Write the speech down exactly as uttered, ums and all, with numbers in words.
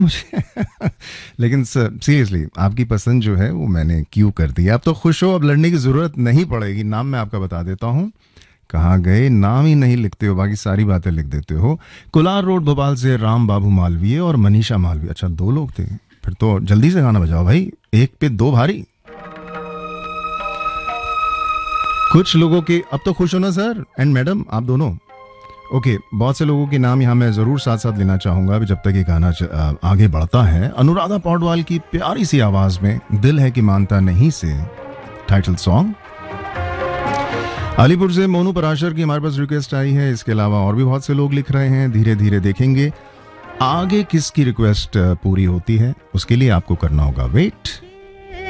मुझे लेकिन सीरियसली आपकी पसंद जो है वो मैंने क्यों कर दी। आप तो खुश हो, अब लड़ने की ज़रूरत नहीं पड़ेगी। नाम मैं आपका बता देता हूँ। कहाँ गए, नाम ही नहीं लिखते हो, बाकी सारी बातें लिख देते हो। कुलार रोड भोपाल से राम बाबू मालवीय और मनीषा मालवीय। अच्छा, दो लोग थे, फिर तो जल्दी से गाना बजाओ भाई, एक पे दो भारी। कुछ लोगों के अब तो खुश हो ना सर एंड मैडम, आप दोनों। ओके okay, बहुत से लोगों के नाम यहाँ मैं ज़रूर साथ साथ लेना चाहूँगा अभी जब तक ये गाना च- आ, आगे बढ़ता है। अनुराधा पौडवाल की प्यारी सी आवाज़ में दिल है कि मानता नहीं से टाइटल सॉन्ग। अलीपुर से मोनू पराशर की हमारे पास रिक्वेस्ट आई है। इसके अलावा और भी बहुत से लोग लिख रहे हैं। धीरे धीरे देखेंगे आगे किसकी रिक्वेस्ट पूरी होती है, उसके लिए आपको करना होगा वेट।